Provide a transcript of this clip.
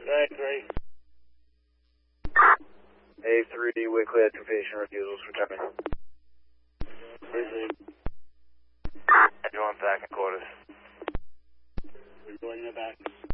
A3. A3, way clear to patient refusals for timing. Received. Everyone back in quarters. We're going in the back.